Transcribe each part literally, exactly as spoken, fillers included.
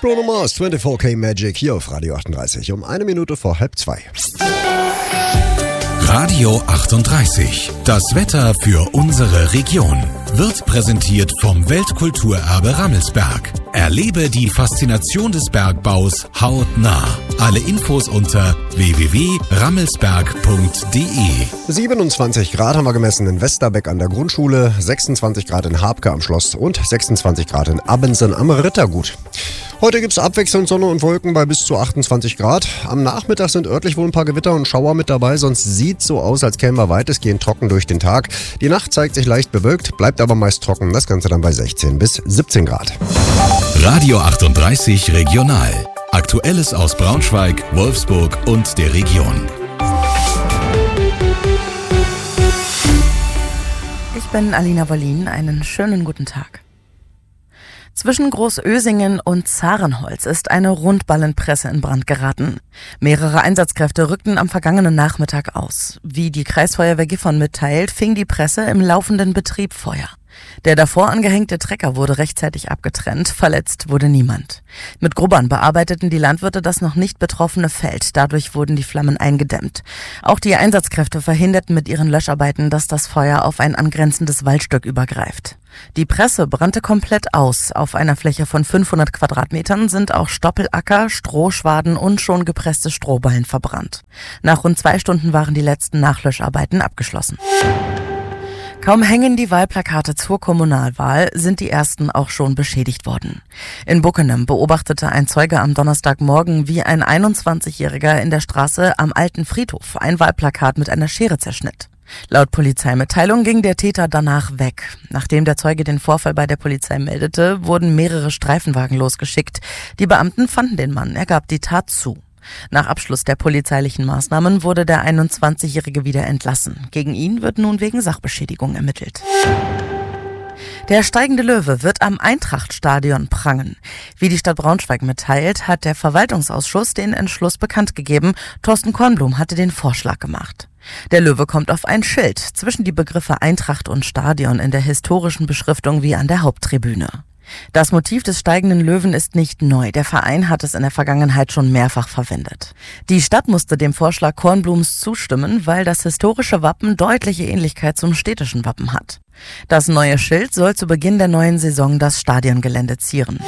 Bruno Mars, vierundzwanzig K Magic hier auf Radio achtunddreißig um eine Minute vor halb zwei. Radio achtunddreißig. Das Wetter für unsere Region wird präsentiert vom Weltkulturerbe Rammelsberg. Erlebe die Faszination des Bergbaus hautnah. Alle Infos unter w w w punkt rammelsberg punkt d e. siebenundzwanzig Grad haben wir gemessen in Westerbeck an der Grundschule, sechsundzwanzig Grad in Habke am Schloss und sechsundzwanzig Grad in Abbensen am Rittergut. Heute gibt es abwechselnd Sonne und Wolken bei bis zu achtundzwanzig Grad. Am Nachmittag sind örtlich wohl ein paar Gewitter und Schauer mit dabei, sonst sieht so aus, als kämen wir weitestgehend trocken durch den Tag. Die Nacht zeigt sich leicht bewölkt, bleibt aber meist trocken, das Ganze dann bei sechzehn bis siebzehn Grad. Radio achtunddreißig Regional. Aktuelles aus Braunschweig, Wolfsburg und der Region. Ich bin Alina Wollin, einen schönen guten Tag. Zwischen Großösingen und Zarenholz ist eine Rundballenpresse in Brand geraten. Mehrere Einsatzkräfte rückten am vergangenen Nachmittag aus. Wie die Kreisfeuerwehr Gifhorn mitteilt, fing die Presse im laufenden Betrieb Feuer. Der davor angehängte Trecker wurde rechtzeitig abgetrennt, verletzt wurde niemand. Mit Grubbern bearbeiteten die Landwirte das noch nicht betroffene Feld, dadurch wurden die Flammen eingedämmt. Auch die Einsatzkräfte verhinderten mit ihren Löscharbeiten, dass das Feuer auf ein angrenzendes Waldstück übergreift. Die Presse brannte komplett aus. Auf einer Fläche von fünfhundert Quadratmetern sind auch Stoppelacker, Strohschwaden und schon gepresste Strohballen verbrannt. Nach rund zwei Stunden waren die letzten Nachlöscharbeiten abgeschlossen. Kaum hängen die Wahlplakate zur Kommunalwahl, sind die ersten auch schon beschädigt worden. In Buckenem beobachtete ein Zeuge am Donnerstagmorgen, wie ein einundzwanzigjähriger in der Straße am Alten Friedhof ein Wahlplakat mit einer Schere zerschnitt. Laut Polizeimitteilung ging der Täter danach weg. Nachdem der Zeuge den Vorfall bei der Polizei meldete, wurden mehrere Streifenwagen losgeschickt. Die Beamten fanden den Mann, er gab die Tat zu. Nach Abschluss der polizeilichen Maßnahmen wurde der einundzwanzigjährige wieder entlassen. Gegen ihn wird nun wegen Sachbeschädigung ermittelt. Der steigende Löwe wird am Eintracht-Stadion prangen. Wie die Stadt Braunschweig mitteilt, hat der Verwaltungsausschuss den Entschluss bekannt gegeben. Thorsten Kornblum hatte den Vorschlag gemacht. Der Löwe kommt auf ein Schild zwischen die Begriffe Eintracht und Stadion in der historischen Beschriftung wie an der Haupttribüne. Das Motiv des steigenden Löwen ist nicht neu. Der Verein hat es in der Vergangenheit schon mehrfach verwendet. Die Stadt musste dem Vorschlag Kornblums zustimmen, weil das historische Wappen deutliche Ähnlichkeit zum städtischen Wappen hat. Das neue Schild soll zu Beginn der neuen Saison das Stadiongelände zieren.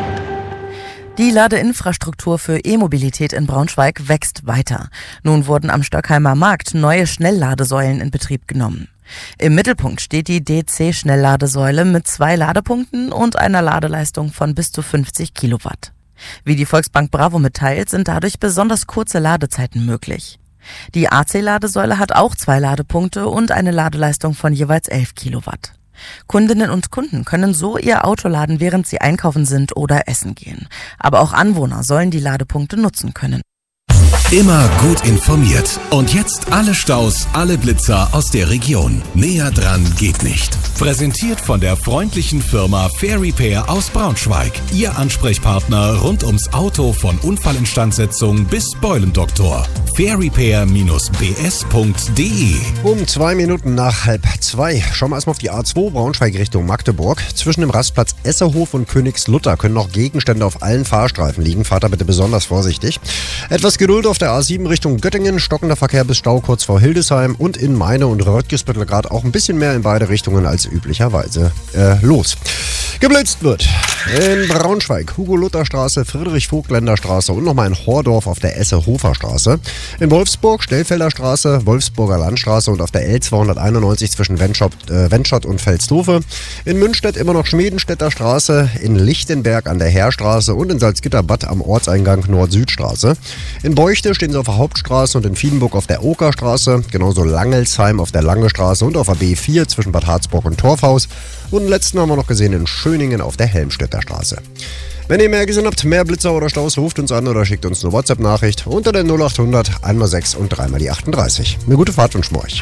Die Ladeinfrastruktur für E-Mobilität in Braunschweig wächst weiter. Nun wurden am Stöckheimer Markt neue Schnellladesäulen in Betrieb genommen. Im Mittelpunkt steht die D C-Schnellladesäule mit zwei Ladepunkten und einer Ladeleistung von bis zu fünfzig Kilowatt. Wie die Volksbank Bravo mitteilt, sind dadurch besonders kurze Ladezeiten möglich. Die A C-Ladesäule hat auch zwei Ladepunkte und eine Ladeleistung von jeweils elf Kilowatt. Kundinnen und Kunden können so ihr Auto laden, während sie einkaufen sind oder essen gehen. Aber auch Anwohner sollen die Ladepunkte nutzen können. Immer gut informiert. Und jetzt alle Staus, alle Blitzer aus der Region. Näher dran geht nicht. Präsentiert von der freundlichen Firma Fair Repair aus Braunschweig. Ihr Ansprechpartner rund ums Auto von Unfallinstandsetzung bis Beulendoktor. fair repair Bindestrich b s punkt d e. Um zwei Minuten nach halb zwei schauen wir erstmal auf die A zwei Braunschweig Richtung Magdeburg. Zwischen dem Rastplatz Esserhof und Königslutter können noch Gegenstände auf allen Fahrstreifen liegen. Fahrt da bitte besonders vorsichtig. Etwas Geduld auf der A sieben Richtung Göttingen, stockender Verkehr bis Stau kurz vor Hildesheim und in Meine und Röttgesbüttel gerade auch ein bisschen mehr in beide Richtungen als üblicherweise äh, los. Geblitzt wird in Braunschweig, Hugo-Luther-Straße, Friedrich-Vogtländer-Straße und nochmal in Hordorf auf der Esse-Hofer-Straße. In Wolfsburg, Stellfelder Straße, Wolfsburger Landstraße und auf der L zweihunderteinundneunzig zwischen Wenschott, äh, Wenschott und Velsthofe. In Münstedt immer noch Schmedenstädter Straße, in Lichtenberg an der Heerstraße und in Salzgitterbad am Ortseingang Nord-Süd-Straße. In Beuchte stehen sie auf der Hauptstraße und in Wiedenburg auf der Okerstraße, genauso Langelsheim auf der Lange Straße und auf der B vier zwischen Bad Harzburg und Torfhaus. Und den letzten haben wir noch gesehen in Schöningen auf der Helmstedter Straße. Wenn ihr mehr gesehen habt, mehr Blitzer oder Staus, ruft uns an oder schickt uns eine WhatsApp-Nachricht unter der null achthundert einmal sechs und dreimal die achtunddreißig. Eine gute Fahrt wünschen wir euch.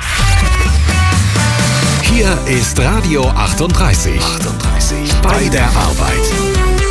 Hier ist Radio achtunddreißig. achtunddreißig bei der Arbeit.